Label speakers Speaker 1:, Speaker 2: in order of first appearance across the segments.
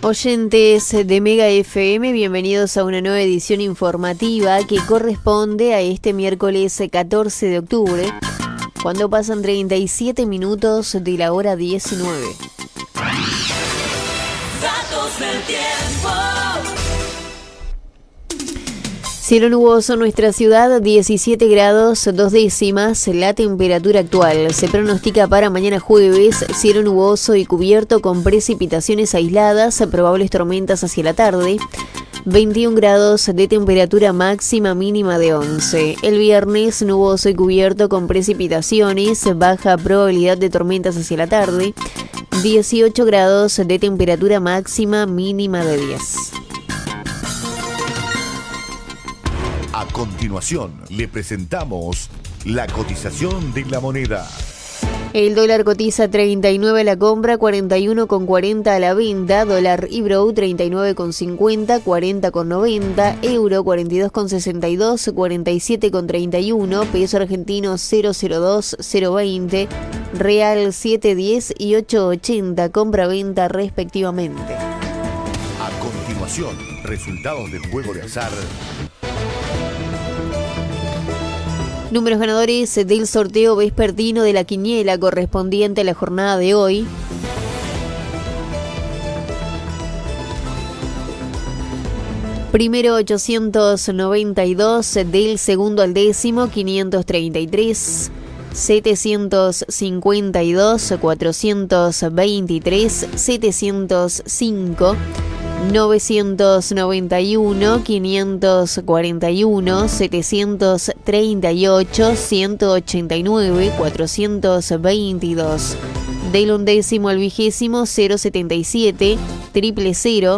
Speaker 1: Oyentes de Mega FM, bienvenidos a una nueva edición informativa que corresponde a este miércoles 14 de octubre, cuando pasan 37 minutos de la hora 19.
Speaker 2: Datos del tiempo.
Speaker 1: Cielo nuboso en nuestra ciudad, 17 grados 2 décimas la temperatura actual. Se pronostica para mañana jueves, cielo nuboso y cubierto con precipitaciones aisladas, probables tormentas hacia la tarde. 21 grados de temperatura máxima, mínima de 11. El viernes, nuboso y cubierto con precipitaciones, baja probabilidad de tormentas hacia la tarde. 18 grados de temperatura máxima, mínima de 10.
Speaker 3: A continuación, le presentamos la cotización de la moneda.
Speaker 1: El dólar cotiza 39 a la compra, 41,40 a la venta. Dólar Ibrow 39,50, 40,90. Euro 42,62, 47,31. Peso argentino 0,02, 0,20. Real 7,10 y 8,80. Compra-venta respectivamente.
Speaker 3: A continuación, resultados del juego de azar.
Speaker 1: Números ganadores del sorteo vespertino de la quiniela correspondiente a la jornada de hoy. Primero 892, del segundo al décimo 533, 752, 423, 705, 991, 541, 738, 189, 422. Del undécimo al vigésimo 077, 000,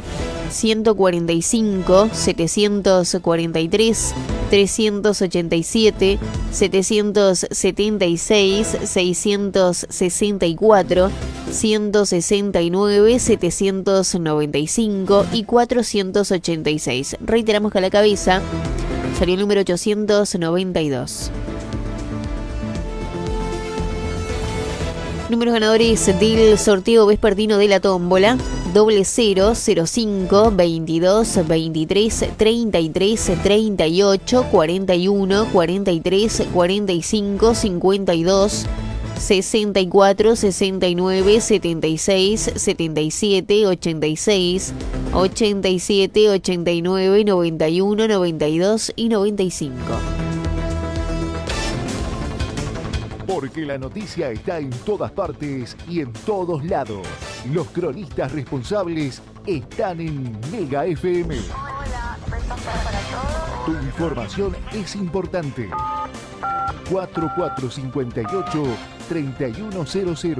Speaker 1: 145, 743, 387, 776, 664, 169, 795 y 486. Reiteramos que a la cabeza salió el número 892. Números ganadores del sorteo vespertino de la tómbola: 00, 05, 22, 23, 33, 38, 41, 43, 45, 52, 64, 69, 76, 77, 86, 87, 89, 91, 92 y 95.
Speaker 3: Porque la noticia está en todas partes y en todos lados. Los cronistas responsables están en Mega FM.
Speaker 4: Hola, soy Pastor para todos.
Speaker 3: Tu información es importante. 4458-3100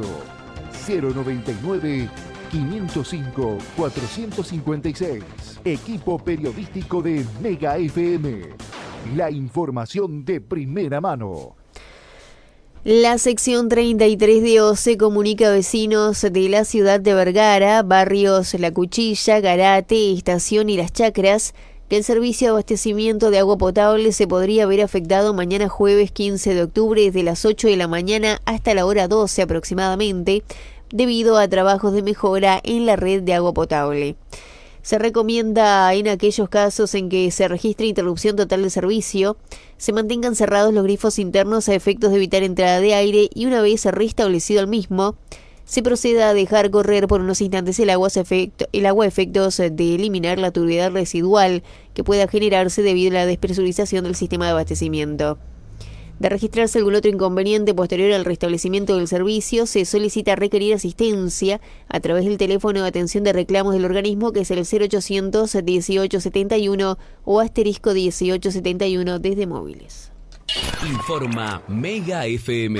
Speaker 3: 099-505-456. Equipo periodístico de Mega FM. La información de primera mano.
Speaker 1: La sección 33 de OCE comunica a vecinos de la ciudad de Vergara, barrios La Cuchilla, Garate, Estación y Las Chacras, que el servicio de abastecimiento de agua potable se podría ver afectado mañana jueves 15 de octubre desde las 8 de la mañana hasta la hora 12 aproximadamente, debido a trabajos de mejora en la red de agua potable. Se recomienda en aquellos casos en que se registre interrupción total de servicio, se mantengan cerrados los grifos internos a efectos de evitar entrada de aire y una vez restablecido el mismo, se proceda a dejar correr por unos instantes el agua a efectos de eliminar la turbidez residual que pueda generarse debido a la despresurización del sistema de abastecimiento. De registrarse algún otro inconveniente posterior al restablecimiento del servicio, se solicita requerir asistencia a través del teléfono de atención de reclamos del organismo, que es el 0800 1871 o asterisco 1871 desde móviles.
Speaker 2: Informa Mega FM.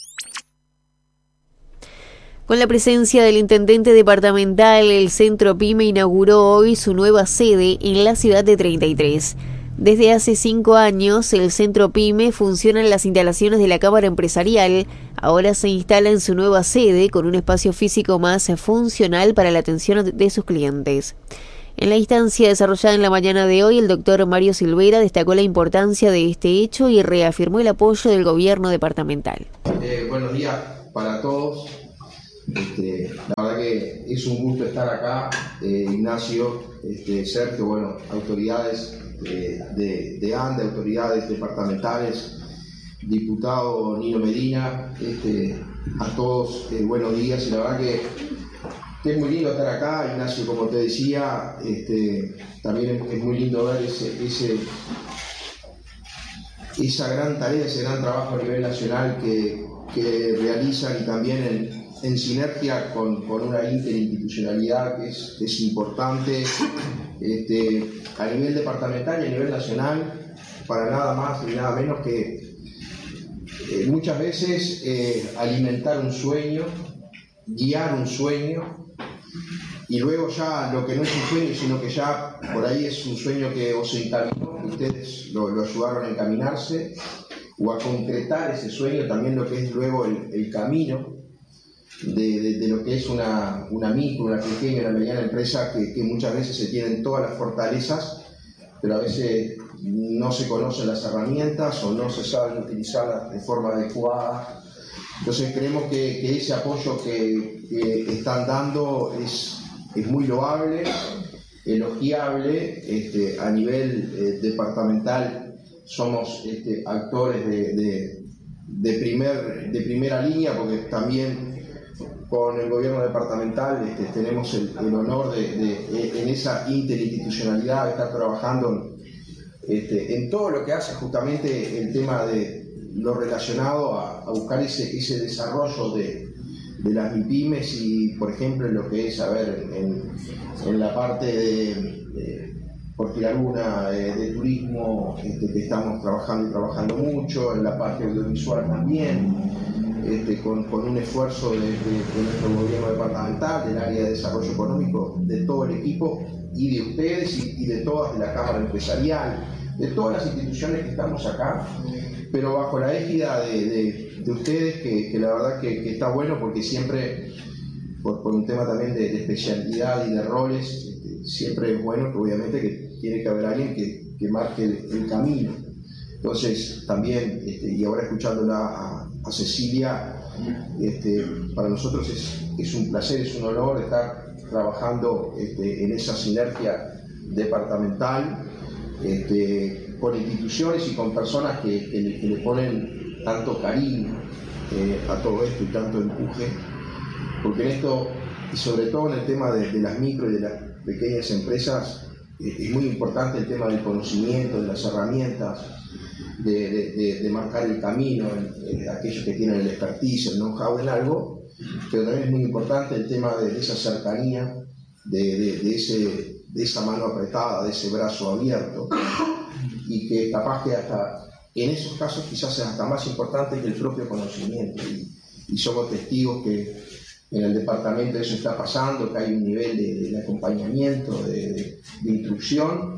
Speaker 1: Con la presencia del intendente departamental, el Centro PYME inauguró hoy su nueva sede en la ciudad de 33. Desde hace 5 años, el Centro PYME funciona en las instalaciones de la Cámara Empresarial. Ahora se instala en su nueva sede con un espacio físico más funcional para la atención de sus clientes. En la instancia desarrollada en la mañana de hoy, el doctor Mario Silvera destacó la importancia de este hecho y reafirmó el apoyo del gobierno departamental.
Speaker 5: Buenos días para todos. La verdad que es un gusto estar acá, Ignacio, Sergio, bueno, autoridades de ANDE, autoridades departamentales, diputado Nino Medina, a todos buenos días. Y la verdad que es muy lindo estar acá, Ignacio, como te decía, también es muy lindo ver esa gran tarea, ese gran trabajo a nivel nacional que realizan, y también en sinergia con una interinstitucionalidad que es importante a nivel departamental y a nivel nacional, para nada más ni nada menos que muchas veces alimentar un sueño, guiar un sueño, y luego ya lo que no es un sueño, sino que ya por ahí es un sueño que o se encaminó, que ustedes lo ayudaron a encaminarse o a concretar ese sueño, también lo que es luego el camino de lo que es una micro, una pequeña, una mediana empresa, que muchas veces se tienen todas las fortalezas, pero a veces no se conocen las herramientas o no se saben utilizarlas de forma adecuada. Entonces creemos que ese apoyo que están dando es muy loable, elogiable. A nivel departamental somos actores de primera línea, porque también con el gobierno departamental tenemos el honor en esa interinstitucionalidad de estar trabajando en todo lo que hace justamente el tema de lo relacionado a buscar ese desarrollo de las MIPYMES, y por ejemplo en lo que es, en la parte de por tirar una, de turismo, que estamos trabajando mucho, en la parte audiovisual también, con un esfuerzo de nuestro gobierno departamental, del área de desarrollo económico, de todo el equipo, y de ustedes y de todas, de la Cámara Empresarial, de todas las instituciones que estamos acá, pero bajo la égida de ustedes, que la verdad que está bueno, porque siempre, por un tema también de especialidad y de roles, siempre es bueno que obviamente que tiene que haber alguien que marque el camino. Entonces también, y ahora escuchándola a Cecilia, para nosotros es un placer, es un honor estar trabajando en esa sinergia departamental, con instituciones y con personas que le ponen tanto cariño a todo esto y tanto empuje, porque en esto, y sobre todo en el tema de las micro y de las pequeñas empresas, es muy importante el tema del conocimiento, de las herramientas, de marcar el camino, aquellos que tienen el expertise, el know-how en algo, pero también es muy importante el tema de esa cercanía, de esa mano apretada, de ese brazo abierto, y que capaz que hasta en esos casos quizás es hasta más importante que el propio conocimiento, y somos testigos que en el departamento eso está pasando, que hay un nivel de acompañamiento, de instrucción.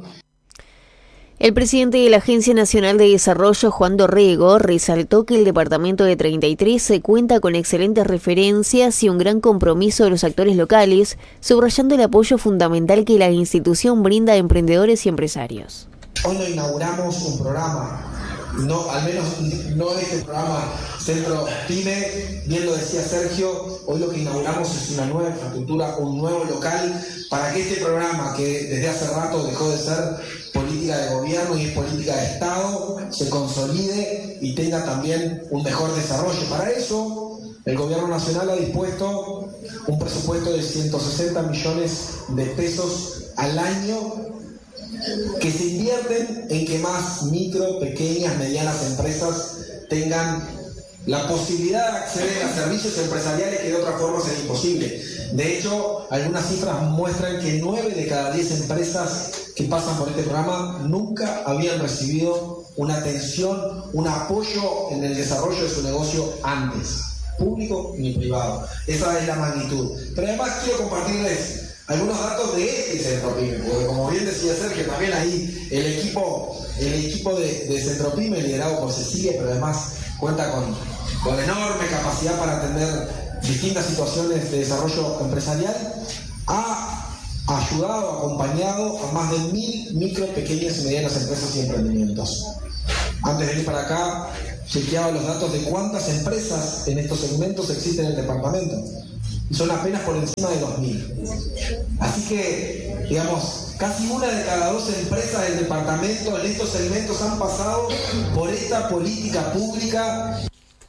Speaker 1: El presidente de la Agencia Nacional de Desarrollo, Juan Dorrego, resaltó que el departamento de 33 se cuenta con excelentes referencias y un gran compromiso de los actores locales, subrayando el apoyo fundamental que la institución brinda a emprendedores y empresarios.
Speaker 6: Hoy no inauguramos un programa, al menos no este programa Centro Pyme, bien lo decía Sergio, hoy lo que inauguramos es una nueva infraestructura, un nuevo local, para que este programa, que desde hace rato dejó de ser política de gobierno y es política de Estado, se consolide y tenga también un mejor desarrollo. Para eso, el gobierno nacional ha dispuesto un presupuesto de 160 millones de pesos al año, que se invierten en que más micro, pequeñas, medianas empresas tengan la posibilidad de acceder a servicios empresariales que de otra forma sería imposible. De hecho, algunas cifras muestran que 9 de cada 10 empresas que pasan por este programa nunca habían recibido una atención, un apoyo en el desarrollo de su negocio antes, público ni privado. Esa es la magnitud. Pero además quiero compartirles algunos datos de este Centro Pyme, porque como bien decía Sergio, también ahí el equipo de Centro Pyme, liderado por Cecilia, pero además cuenta con enorme capacidad para atender distintas situaciones de desarrollo empresarial, ha ayudado, acompañado a más de 1000 micro, pequeñas y medianas empresas y emprendimientos. Antes de venir para acá, chequeaba los datos de cuántas empresas en estos segmentos existen en el departamento. Y son apenas por encima de 2.000. Así que, digamos, casi una de cada 2 empresas del departamento en estos segmentos han pasado por esta política pública.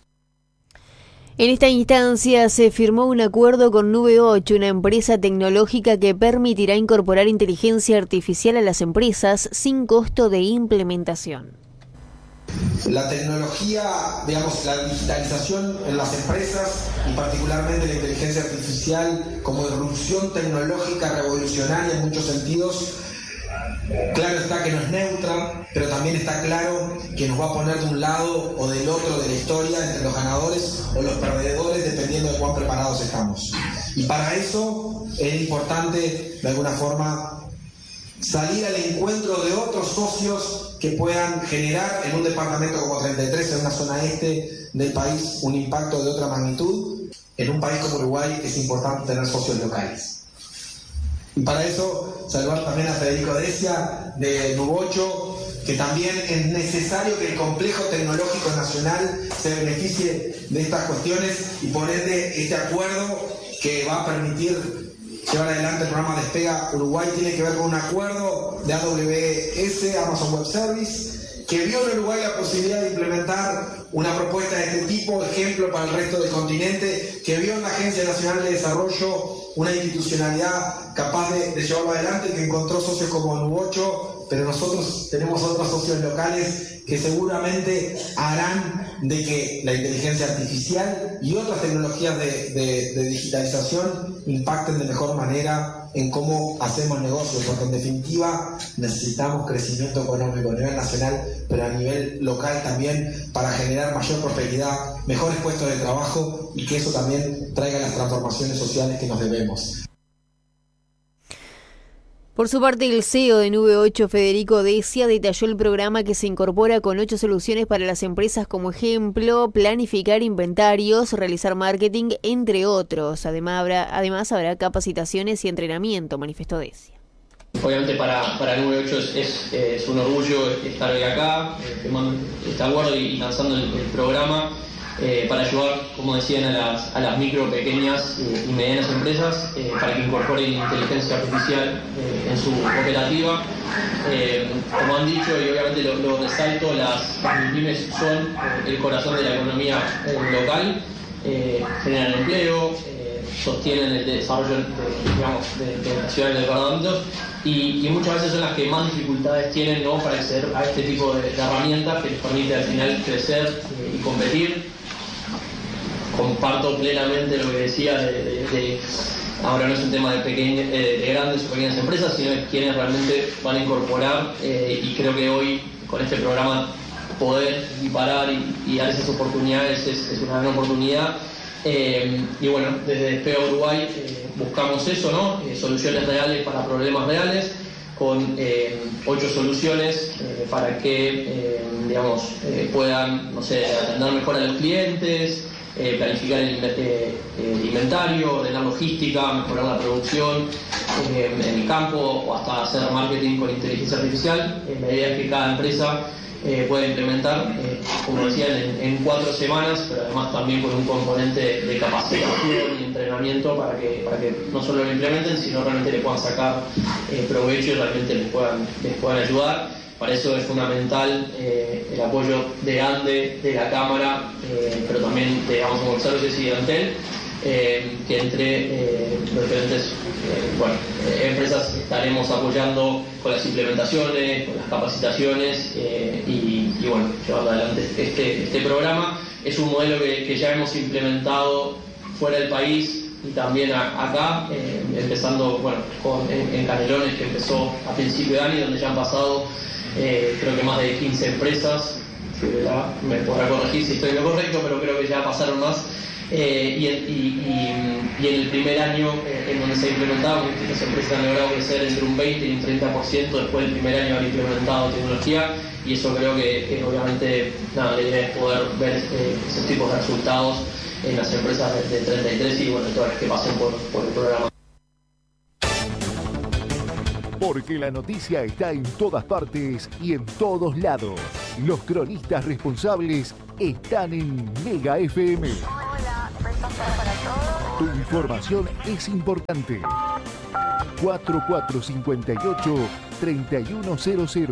Speaker 1: En esta instancia se firmó un acuerdo con Nube 8, una empresa tecnológica que permitirá incorporar inteligencia artificial a las empresas sin costo de implementación.
Speaker 6: La tecnología, digamos, la digitalización en las empresas y particularmente la inteligencia artificial como irrupción tecnológica revolucionaria en muchos sentidos, claro está que no es neutra, pero también está claro que nos va a poner de un lado o del otro de la historia entre los ganadores o los perdedores dependiendo de cuán preparados estamos. Y para eso es importante, de alguna forma, salir al encuentro de otros socios que puedan generar en un departamento como 33, en una zona este del país, un impacto de otra magnitud. En un país como Uruguay es importante tener socios locales. Y para eso, saludar también a Federico Decia de Nube 8, que también es necesario que el complejo tecnológico nacional se beneficie de estas cuestiones y por ende este acuerdo que va a permitir llevar adelante el programa Despega Uruguay tiene que ver con un acuerdo de AWS, Amazon Web Service, que vio en Uruguay la posibilidad de implementar una propuesta de este tipo, ejemplo para el resto del continente, que vio en la Agencia Nacional de Desarrollo una institucionalidad capaz de llevarlo adelante, que encontró socios como Nube 8, pero nosotros tenemos otros socios locales que seguramente harán de que la inteligencia artificial y otras tecnologías de digitalización impacten de mejor manera en cómo hacemos negocios, porque en definitiva necesitamos crecimiento económico a nivel nacional, pero a nivel local también, para generar mayor prosperidad, mejores puestos de trabajo y que eso también traiga las transformaciones sociales que nos debemos.
Speaker 1: Por su parte, el CEO de Nube 8, Federico Decia, detalló el programa que se incorpora con 8 soluciones para las empresas como ejemplo, planificar inventarios, realizar marketing, entre otros. Además habrá capacitaciones y entrenamiento, manifestó Decia.
Speaker 7: Obviamente para Nube 8 es un orgullo estar hoy acá, firmando este acuerdo y lanzando el programa para ayudar, como decían, a las micro, pequeñas y medianas empresas para que incorporen inteligencia artificial en su operativa. Como han dicho, y obviamente lo resalto, las pymes son el corazón de la economía local, generan empleo, sostienen el desarrollo de las ciudades y departamentos y muchas veces son las que más dificultades tienen, ¿no?, para acceder a este tipo de herramientas que les permite al final crecer y competir. Comparto plenamente lo que decía ahora no es un tema de grandes o pequeñas empresas, sino de quienes realmente van a incorporar y creo que hoy con este programa poder equiparar y dar esas oportunidades es una gran oportunidad. Y bueno, desde Despega Uruguay buscamos eso, ¿no? Soluciones reales para problemas reales, con 8 soluciones para que puedan, no sé, atender mejor a los clientes, planificar el inventario, ordenar logística, mejorar la producción en el campo o hasta hacer marketing con inteligencia artificial. La idea es que cada empresa pueda implementar, como decían, en 4 semanas, pero además también con un componente de capacitación y entrenamiento para que no solo lo implementen, sino realmente le puedan sacar provecho y realmente les puedan ayudar. Para eso es fundamental el apoyo de ANDE, de la Cámara, pero también de Amazon Web Services y de Antel, que entre los diferentes empresas estaremos apoyando con las implementaciones, con las capacitaciones y bueno, llevando adelante este programa. Es un modelo que ya hemos implementado fuera del país y también acá, empezando en Canelones, que empezó a principio de año, donde ya han pasado creo que más de 15 empresas. Me podrá corregir si estoy en lo correcto, pero creo que ya pasaron más. Y en el primer año en donde se ha implementado, las empresas han logrado crecer entre un 20 y un 30% después del primer año de haber implementado tecnología, y eso creo que obviamente la idea es poder ver esos tipos de resultados en las empresas de 33 y bueno, todas las que pasen por el programa.
Speaker 3: Porque la noticia está en todas partes y en todos lados. Los cronistas responsables están en Mega FM.
Speaker 4: Hola, soy Pastor para todos.
Speaker 3: Tu información es importante. 4458-3100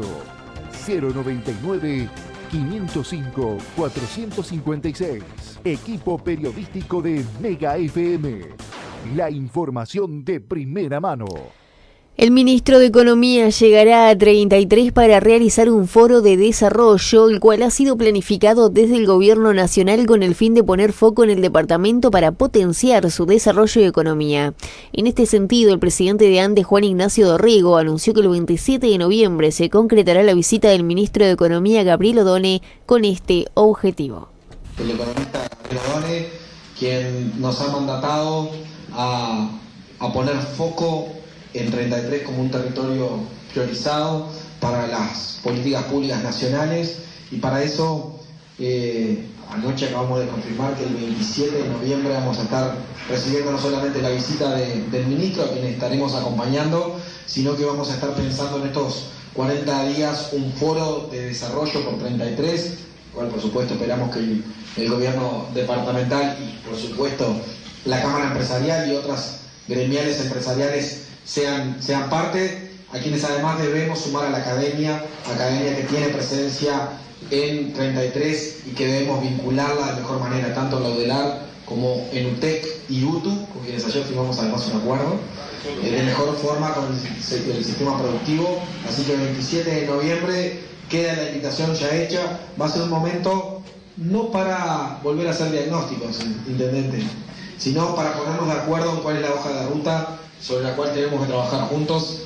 Speaker 3: 099-505-456. Equipo periodístico de Mega FM. La información de primera mano.
Speaker 1: El ministro de Economía llegará a 33 para realizar un foro de desarrollo, el cual ha sido planificado desde el Gobierno Nacional con el fin de poner foco en el departamento para potenciar su desarrollo y economía. En este sentido, el presidente de ANDE, Juan Ignacio Dorrego, anunció que el 27 de noviembre se concretará la visita del ministro de Economía, Gabriel Odone, con este objetivo.
Speaker 6: El economista Gabriel Odone, quien nos ha mandatado a poner foco en 33 como un territorio priorizado para las políticas públicas nacionales, y para eso anoche acabamos de confirmar que el 27 de noviembre vamos a estar recibiendo no solamente la visita del ministro, a quien estaremos acompañando, sino que vamos a estar pensando en estos 40 días un foro de desarrollo por 33, cual por supuesto esperamos que el gobierno departamental y por supuesto la Cámara Empresarial y otras gremiales empresariales sean parte, a quienes además debemos sumar a la academia que tiene presencia en 33 y que debemos vincularla de mejor manera, tanto en la UDELAR como en UTEC y UTU, con quienes ayer firmamos además un acuerdo, de mejor forma con el sistema productivo. Así que el 27 de noviembre queda la invitación ya hecha. Va a ser un momento no para volver a hacer diagnósticos, intendente, sino para ponernos de acuerdo en cuál es la hoja de ruta sobre la cual tenemos que trabajar juntos.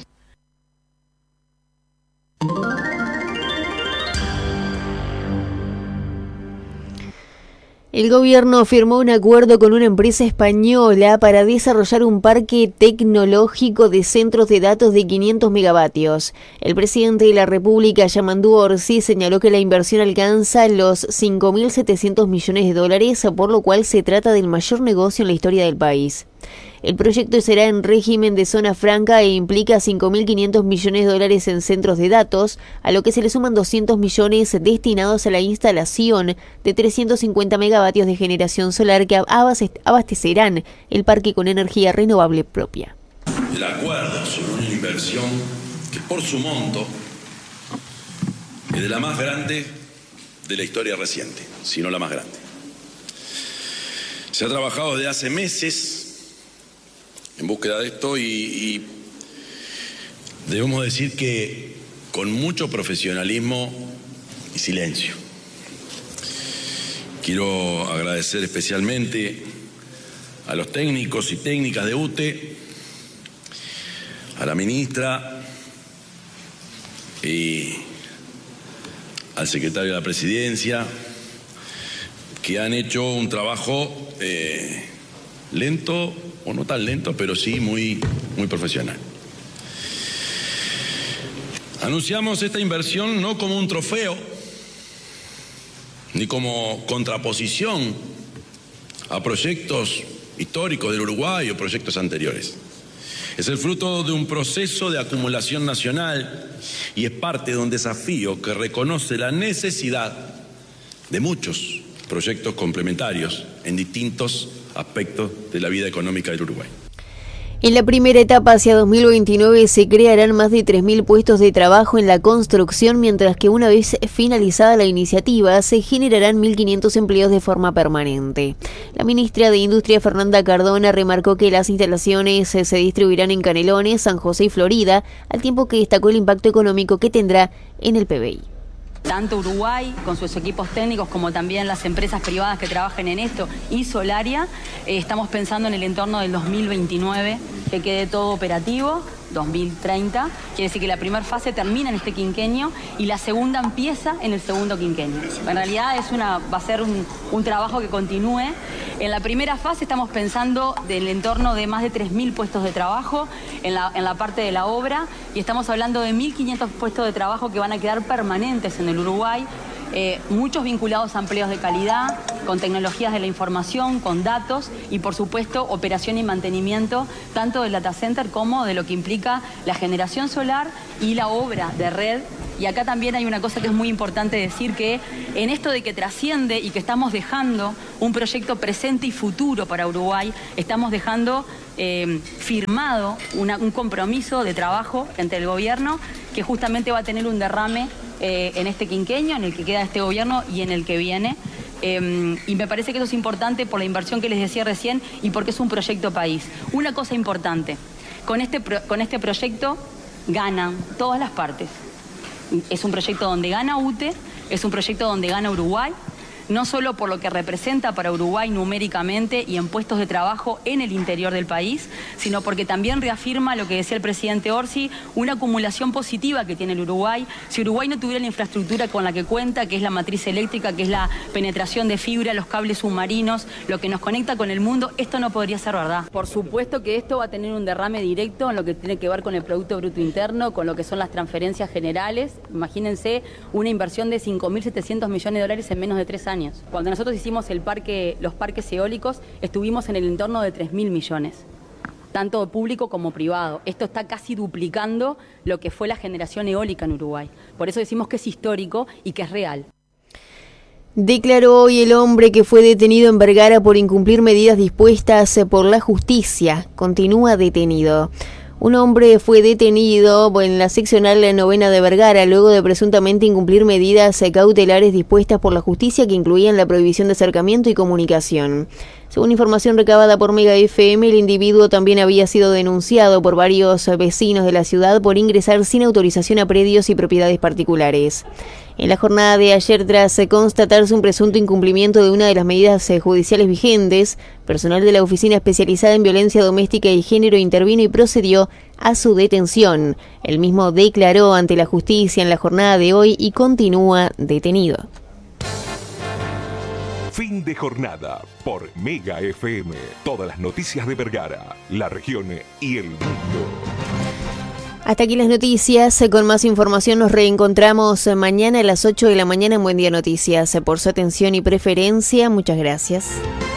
Speaker 1: El gobierno firmó un acuerdo con una empresa española para desarrollar un parque tecnológico de centros de datos de 500 megavatios. El presidente de la República, Yamandu Orsi, señaló que la inversión alcanza los 5.700 millones de dólares, por lo cual se trata del mayor negocio en la historia del país. El proyecto será en régimen de zona franca e implica 5.500 millones de dólares en centros de datos, a lo que se le suman 200 millones destinados a la instalación de 350 megavatios de generación solar que abastecerán el parque con energía renovable propia.
Speaker 8: El acuerdo sobre una inversión que por su monto es de la más grande de la historia reciente, si no la más grande. Se ha trabajado desde hace meses en búsqueda de esto y debemos decir que con mucho profesionalismo y silencio. Quiero agradecer especialmente a los técnicos y técnicas de UTE, a la ministra y al secretario de la Presidencia, que han hecho un trabajo lento, o no tan lento, pero sí muy profesional. Anunciamos esta inversión no como un trofeo, ni como contraposición a proyectos históricos del Uruguay o proyectos anteriores. Es el fruto de un proceso de acumulación nacional y es parte de un desafío que reconoce la necesidad de muchos proyectos complementarios en distintos aspectos de la vida económica del Uruguay.
Speaker 1: En la primera etapa hacia 2029 se crearán más de 3.000 puestos de trabajo en la construcción, mientras que una vez finalizada la iniciativa se generarán 1.500 empleos de forma permanente. La ministra de Industria, Fernanda Cardona, remarcó que las instalaciones se distribuirán en Canelones, San José y Florida, al tiempo que destacó el impacto económico que tendrá en el PBI.
Speaker 9: Tanto Uruguay, con sus equipos técnicos, como también las empresas privadas que trabajen en esto, y Solaria, estamos pensando en el entorno del 2029, que quede todo operativo, 2030. Quiere decir que la primera fase termina en este quinquenio y la segunda empieza en el segundo quinquenio. En realidad va a ser un trabajo que continúe. En la primera fase estamos pensando del entorno de más de 3.000 puestos de trabajo en la parte de la obra, y estamos hablando de 1.500 puestos de trabajo que van a quedar permanentes en el Uruguay, muchos vinculados a empleos de calidad, con tecnologías de la información, con datos y por supuesto operación y mantenimiento tanto del data center como de lo que implica la generación solar y la obra de red Y acá también hay una cosa que es muy importante decir, que en esto de que trasciende y que estamos dejando un proyecto presente y futuro para Uruguay, estamos dejando firmado un compromiso de trabajo entre el gobierno que justamente va a tener un derrame en este quinquenio, en el que queda este gobierno y en el que viene. Y me parece que eso es importante por la inversión que les decía recién y porque es un proyecto país. Una cosa importante, con este proyecto ganan todas las partes. Es un proyecto donde gana UTE, es un proyecto donde gana Uruguay, no solo por lo que representa para Uruguay numéricamente y en puestos de trabajo en el interior del país, sino porque también reafirma lo que decía el presidente Orsi, una acumulación positiva que tiene el Uruguay. Si Uruguay no tuviera la infraestructura con la que cuenta, que es la matriz eléctrica, que es la penetración de fibra, los cables submarinos, lo que nos conecta con el mundo, esto no podría ser verdad. Por supuesto que esto va a tener un derrame directo en lo que tiene que ver con el Producto Bruto Interno, con lo que son las transferencias generales. Imagínense una inversión de 5.700 millones de dólares en menos de 3 años. Cuando nosotros hicimos los parques eólicos, estuvimos en el entorno de 3.000 millones, tanto público como privado. Esto está casi duplicando lo que fue la generación eólica en Uruguay. Por eso decimos que es histórico y que es real.
Speaker 1: Declaró hoy el hombre que fue detenido en Vergara por incumplir medidas dispuestas por la justicia. Continúa detenido. Un hombre fue detenido en la seccional 9ª de Vergara luego de presuntamente incumplir medidas cautelares dispuestas por la justicia que incluían la prohibición de acercamiento y comunicación. Según información recabada por Mega FM, el individuo también había sido denunciado por varios vecinos de la ciudad por ingresar sin autorización a predios y propiedades particulares. En la jornada de ayer, tras constatarse un presunto incumplimiento de una de las medidas judiciales vigentes, personal de la Oficina Especializada en Violencia Doméstica y Género intervino y procedió a su detención. El mismo declaró ante la justicia en la jornada de hoy y continúa detenido.
Speaker 10: Fin de jornada por Mega FM. Todas las noticias de Vergara, la región y el mundo.
Speaker 1: Hasta aquí las noticias. Con más información nos reencontramos mañana a las 8 de la mañana en Buen Día Noticias. Por su atención y preferencia, muchas gracias.